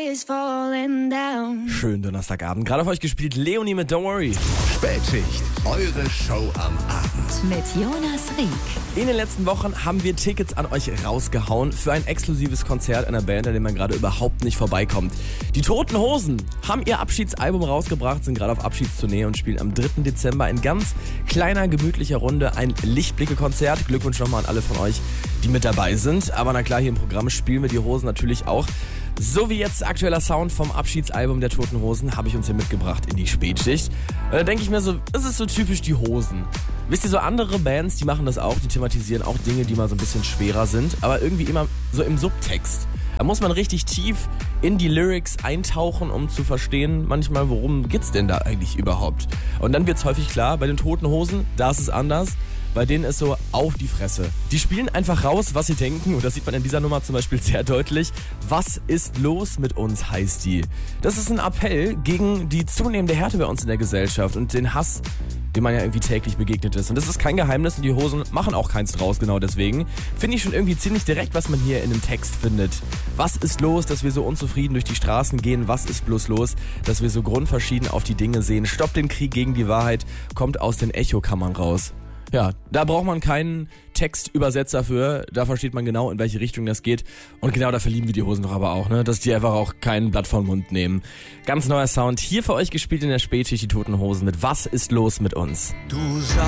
is falling down. Schönen Donnerstagabend. Gerade auf euch gespielt Leonie mit Don't Worry. Spätschicht, eure Show am Abend. Mit Jonas Rieck. In den letzten Wochen haben wir Tickets an euch rausgehauen für ein exklusives Konzert einer Band, an dem man gerade überhaupt nicht vorbeikommt. Die Toten Hosen haben ihr Abschiedsalbum rausgebracht, sind gerade auf Abschiedstournee und spielen am 3. Dezember in ganz kleiner, gemütlicher Runde ein Lichtblicke-Konzert. Glückwunsch nochmal an alle von euch, die mit dabei sind. Aber na klar, hier im Programm spielen wir die Hosen natürlich auch. So wie jetzt aktueller Sound vom Abschiedsalbum der Toten Hosen habe ich uns hier mitgebracht in die Spätschicht. Da denke ich mir so, das ist so typisch die Hosen. Wisst ihr, so andere Bands, die machen das auch, die thematisieren auch Dinge, die mal so ein bisschen schwerer sind, aber irgendwie immer so im Subtext. Da muss man richtig tief in die Lyrics eintauchen, um zu verstehen manchmal, worum geht's denn da eigentlich überhaupt. Und dann wird's häufig klar, bei den Toten Hosen, da ist es anders. Bei denen ist so auf die Fresse. Die spielen einfach raus, was sie denken. Und das sieht man in dieser Nummer zum Beispiel sehr deutlich. Was ist los mit uns, heißt die. Das ist ein Appell gegen die zunehmende Härte bei uns in der Gesellschaft und den Hass, dem man ja irgendwie täglich begegnet ist. Und das ist kein Geheimnis und die Hosen machen auch keins draus, genau deswegen. Finde ich schon irgendwie ziemlich direkt, was man hier in dem Text findet. Was ist los, dass wir so unzufrieden durch die Straßen gehen? Was ist bloß los, dass wir so grundverschieden auf die Dinge sehen? Stoppt den Krieg gegen die Wahrheit, kommt aus den Echokammern raus. Ja, da braucht man keinen Textübersetzer für, da versteht man genau, in welche Richtung das geht. Und genau dafür lieben wir die Hosen doch aber auch, ne? Dass die einfach auch kein Blatt vom Mund nehmen. Ganz neuer Sound, hier für euch gespielt in der Spätschicht, die Toten Hosen mit Was ist los mit uns? Du sagst